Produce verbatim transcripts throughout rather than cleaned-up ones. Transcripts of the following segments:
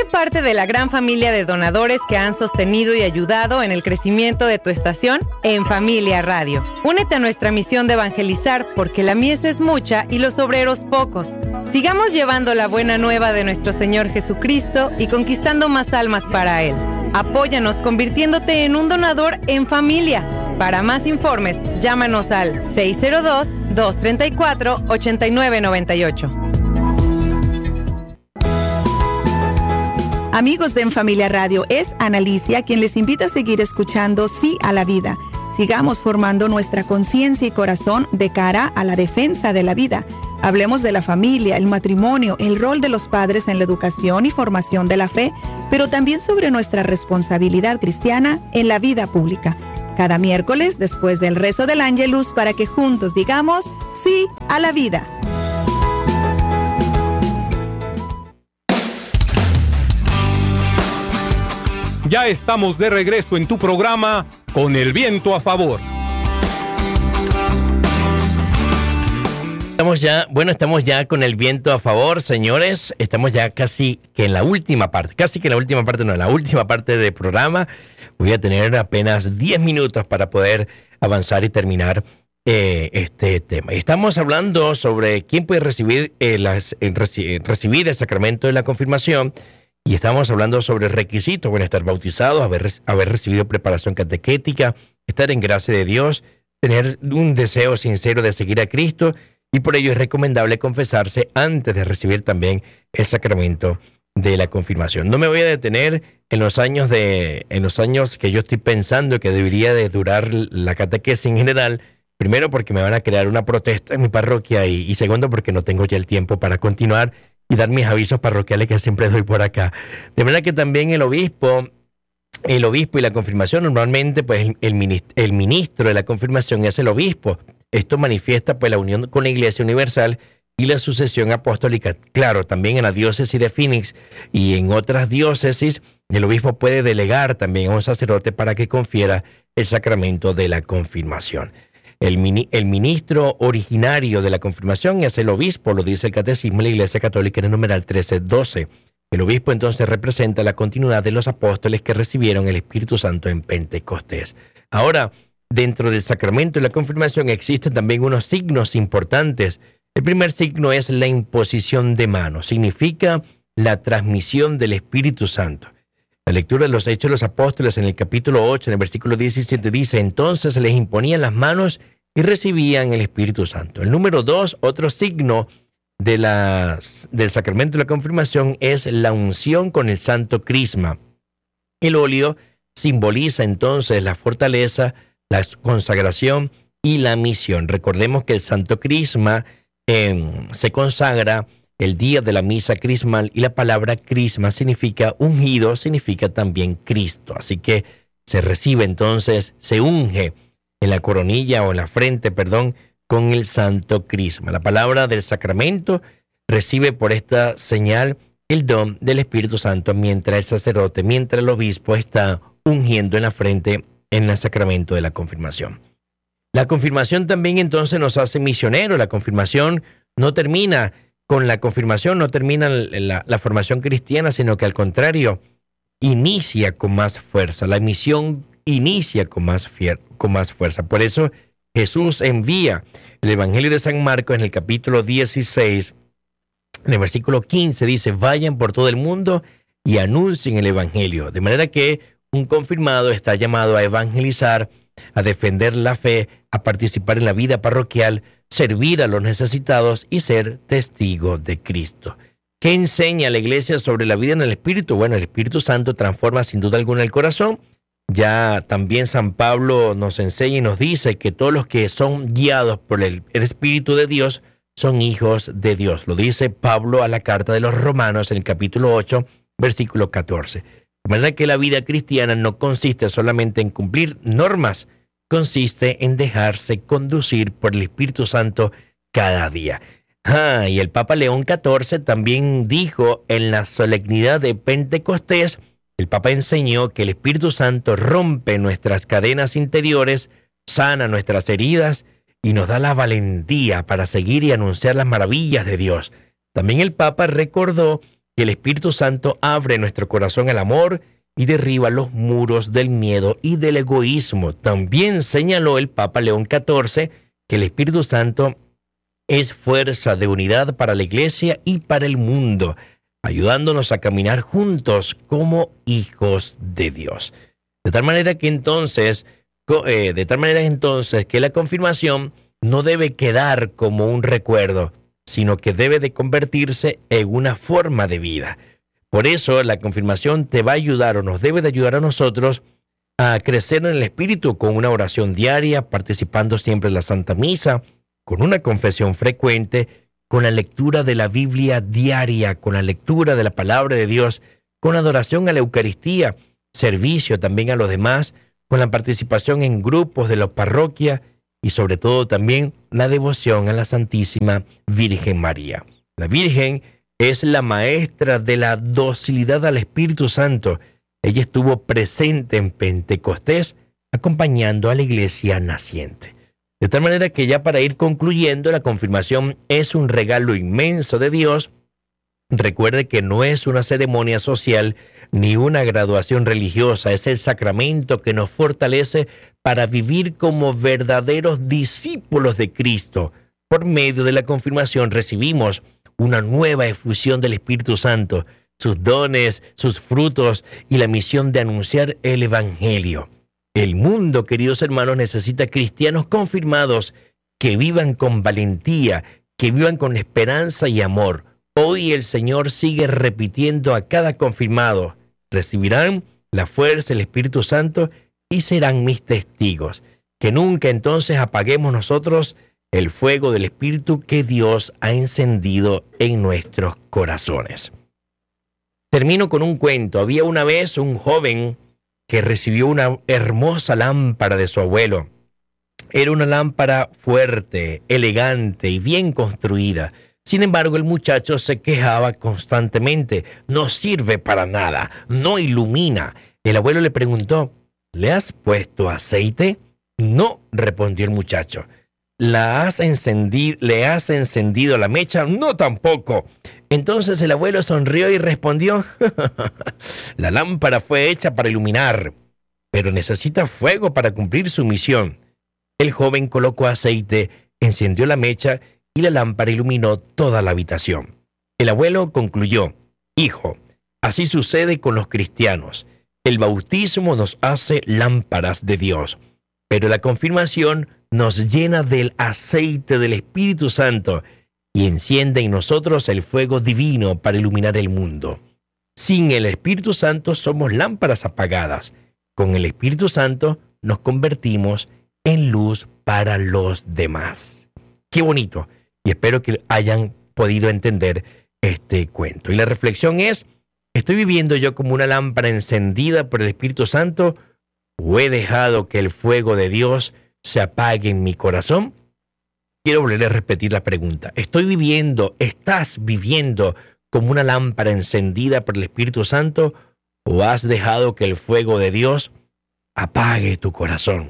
ser parte de la gran familia de donadores que han sostenido y ayudado en el crecimiento de tu estación en Familia Radio. Únete a nuestra misión de evangelizar porque la mies es mucha y los obreros pocos. Sigamos llevando la buena nueva de nuestro Señor Jesucristo y conquistando más almas para Él. Apóyanos convirtiéndote en un donador en familia. Para más informes, llámanos al seis cero dos, dos tres cuatro, ocho nueve nueve ocho. Amigos de En Familia Radio, es Analicia quien les invita a seguir escuchando Sí a la Vida. Sigamos formando nuestra conciencia y corazón de cara a la defensa de la vida. Hablemos de la familia, el matrimonio, el rol de los padres en la educación y formación de la fe, pero también sobre nuestra responsabilidad cristiana en la vida pública. Cada miércoles, después del rezo del Ángelus, para que juntos digamos sí a la vida. Ya estamos de regreso en tu programa Con el Viento a Favor. Estamos ya, bueno, estamos ya con el viento a favor, señores. Estamos ya casi que en la última parte, casi que en la última parte, no, en la última parte del programa. Voy a tener apenas diez minutos para poder avanzar y terminar eh, este tema. Estamos hablando sobre quién puede recibir, eh, las, eh, reci- recibir el sacramento de la confirmación. Y estamos hablando sobre requisitos, bueno, estar bautizados, haber, haber recibido preparación catequética, estar en gracia de Dios, tener un deseo sincero de seguir a Cristo, y por ello es recomendable confesarse antes de recibir también el sacramento de la confirmación. No me voy a detener en los años de, en los años que yo estoy pensando que debería de durar la catequesis en general, primero porque me van a crear una protesta en mi parroquia y, y segundo porque no tengo ya el tiempo para continuar y dar mis avisos parroquiales que siempre doy por acá. De manera que también el obispo, el obispo y la confirmación, normalmente pues el, ministro, el ministro de la confirmación es el obispo. Esto manifiesta pues la unión con la Iglesia Universal y la sucesión apostólica. Claro, también en la diócesis de Phoenix y en otras diócesis, el obispo puede delegar también a un sacerdote para que confiera el sacramento de la confirmación. El, mini, el ministro originario de la confirmación es el obispo, lo dice el Catecismo de la Iglesia Católica en el numeral trece doce. El obispo entonces representa la continuidad de los apóstoles que recibieron el Espíritu Santo en Pentecostés. Ahora, dentro del sacramento de la confirmación existen también unos signos importantes. El primer signo es la imposición de manos, significa la transmisión del Espíritu Santo. La lectura de los Hechos de los Apóstoles en el capítulo ocho, en el versículo diecisiete, dice: entonces les imponían las manos y recibían el Espíritu Santo. El número dos, otro signo de las, del sacramento de la confirmación, es la unción con el santo crisma. El óleo simboliza entonces la fortaleza, la consagración y la misión. Recordemos que el santo crisma eh, se consagra el día de la misa crismal, y la palabra crisma significa ungido, significa también Cristo. Así que se recibe entonces, se unge en la coronilla o en la frente, perdón, con el santo crisma. La palabra del sacramento recibe por esta señal el don del Espíritu Santo mientras el sacerdote, mientras el obispo está ungiendo en la frente en el sacramento de la confirmación. La confirmación también entonces nos hace misioneros. La confirmación no termina con la confirmación, no termina la, la formación cristiana, sino que al contrario, inicia con más fuerza. La misión inicia con más, fier, con más fuerza. Por eso Jesús envía el Evangelio de San Marcos en el capítulo dieciséis, en el versículo quince, dice: vayan por todo el mundo y anuncien el Evangelio. De manera que un confirmado está llamado a evangelizar, a defender la fe, a participar en la vida parroquial, servir a los necesitados y ser testigo de Cristo. ¿Qué enseña la Iglesia sobre la vida en el Espíritu? Bueno, el Espíritu Santo transforma sin duda alguna el corazón. Ya también San Pablo nos enseña y nos dice que todos los que son guiados por el, el Espíritu de Dios son hijos de Dios. Lo dice Pablo a la carta de los Romanos en el capítulo ocho, versículo catorce. De manera que la vida cristiana no consiste solamente en cumplir normas, consiste en dejarse conducir por el Espíritu Santo cada día. Ah, y el Papa León catorce también dijo en la solemnidad de Pentecostés, el Papa enseñó que el Espíritu Santo rompe nuestras cadenas interiores, sana nuestras heridas y nos da la valentía para seguir y anunciar las maravillas de Dios. También el Papa recordó que el Espíritu Santo abre nuestro corazón al amor y derriba los muros del miedo y del egoísmo. También señaló el Papa León catorce que el Espíritu Santo es fuerza de unidad para la Iglesia y para el mundo, ayudándonos a caminar juntos como hijos de Dios. De tal manera que entonces, eh, de tal manera entonces que la confirmación no debe quedar como un recuerdo, sino que debe de convertirse en una forma de vida. Por eso la confirmación te va a ayudar o nos debe de ayudar a nosotros a crecer en el Espíritu con una oración diaria, participando siempre en la Santa Misa, con una confesión frecuente, con la lectura de la Biblia diaria, con la lectura de la Palabra de Dios, con adoración a la Eucaristía, servicio también a los demás, con la participación en grupos de la parroquia y sobre todo también la devoción a la Santísima Virgen María. La Virgen es la maestra de la docilidad al Espíritu Santo. Ella estuvo presente en Pentecostés, acompañando a la iglesia naciente. De tal manera que ya para ir concluyendo, la confirmación es un regalo inmenso de Dios. Recuerde que no es una ceremonia social ni una graduación religiosa, es el sacramento que nos fortalece para vivir como verdaderos discípulos de Cristo. Por medio de la confirmación recibimos una nueva efusión del Espíritu Santo, sus dones, sus frutos y la misión de anunciar el Evangelio. El mundo, queridos hermanos, necesita cristianos confirmados que vivan con valentía, que vivan con esperanza y amor. Hoy el Señor sigue repitiendo a cada confirmado: recibirán la fuerza del Espíritu Santo y serán mis testigos. Que nunca entonces apaguemos nosotros el fuego del Espíritu que Dios ha encendido en nuestros corazones. Termino con un cuento. Había una vez un joven que recibió una hermosa lámpara de su abuelo. Era una lámpara fuerte, elegante y bien construida. Sin embargo, el muchacho se quejaba constantemente. No sirve para nada, no ilumina. El abuelo le preguntó: ¿le has puesto aceite? No, respondió el muchacho. ¿La has encendido, ¿Le has encendido la mecha? No, tampoco. Entonces el abuelo sonrió y respondió: la lámpara fue hecha para iluminar, pero necesita fuego para cumplir su misión. El joven colocó aceite, encendió la mecha y la lámpara iluminó toda la habitación. El abuelo concluyó: hijo, así sucede con los cristianos. El bautismo nos hace lámparas de Dios, pero la confirmación nos llena del aceite del Espíritu Santo y enciende en nosotros el fuego divino para iluminar el mundo. Sin el Espíritu Santo somos lámparas apagadas. Con el Espíritu Santo nos convertimos en luz para los demás. Qué bonito. Y espero que hayan podido entender este cuento. Y la reflexión es: ¿estoy viviendo yo como una lámpara encendida por el Espíritu Santo o he dejado que el fuego de Dios se apague en mi corazón? Quiero volver a repetir la pregunta. ¿Estoy viviendo, estás viviendo como una lámpara encendida por el Espíritu Santo o has dejado que el fuego de Dios apague tu corazón?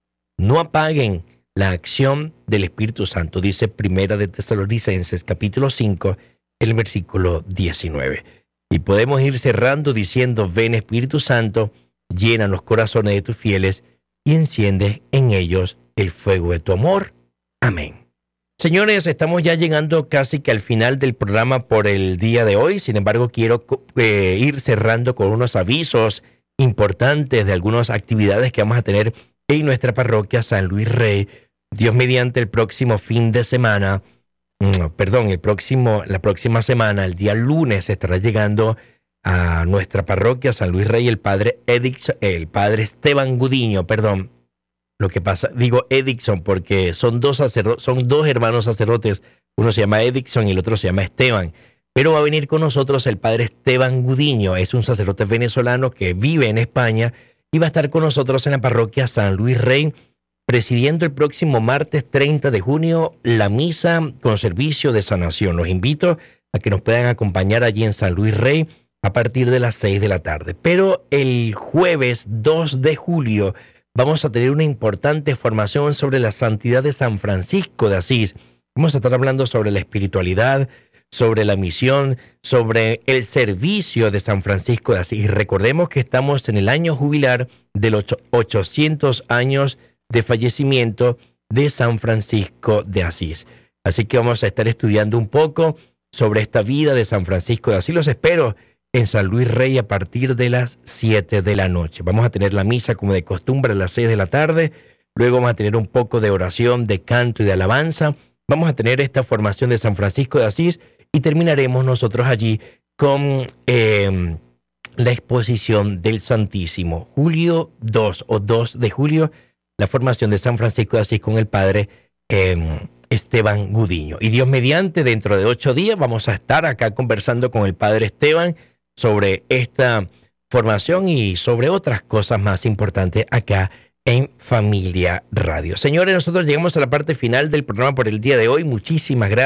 No apaguen la acción del Espíritu Santo, dice Primera de Tesalonicenses, capítulo cinco, el versículo diecinueve. Y podemos ir cerrando diciendo: ven Espíritu Santo, llena los corazones de tus fieles y enciende en ellos el fuego de tu amor. Amén. Señores, estamos ya llegando casi que al final del programa por el día de hoy. Sin embargo, quiero eh, ir cerrando con unos avisos importantes de algunas actividades que vamos a tener en nuestra parroquia San Luis Rey. Dios mediante, el próximo fin de semana, no, perdón, el próximo, la próxima semana, el día lunes, estará llegando a nuestra parroquia San Luis Rey el padre Edix, el padre Esteban Gudiño, perdón. Lo que pasa, digo Edixon porque son dos sacerdotes, son dos hermanos sacerdotes. Uno se llama Edixon y el otro se llama Esteban. Pero va a venir con nosotros el padre Esteban Gudiño. Es un sacerdote venezolano que vive en España y va a estar con nosotros en la parroquia San Luis Rey, presidiendo el próximo martes treinta de junio la misa con servicio de sanación. Los invito a que nos puedan acompañar allí en San Luis Rey a partir de las seis de la tarde. Pero el jueves dos de julio vamos a tener una importante formación sobre la santidad de San Francisco de Asís. Vamos a estar hablando sobre la espiritualidad, sobre la misión, sobre el servicio de San Francisco de Asís. Y recordemos que estamos en el año jubilar de los ochocientos años de fallecimiento de San Francisco de Asís. Así que vamos a estar estudiando un poco sobre esta vida de San Francisco de Asís. Los espero en San Luis Rey a partir de las siete de la noche. Vamos a tener la misa como de costumbre a las seis de la tarde. Luego vamos a tener un poco de oración, de canto y de alabanza. Vamos a tener esta formación de San Francisco de Asís y terminaremos nosotros allí con eh, la exposición del Santísimo. Julio dos o dos de julio, la formación de San Francisco de Asís con el Padre eh, Esteban Gudiño. Y Dios mediante, dentro de ocho días vamos a estar acá conversando con el Padre Esteban sobre esta formación y sobre otras cosas más importantes acá en Familia Radio. Señores, nosotros llegamos a la parte final del programa por el día de hoy. Muchísimas gracias.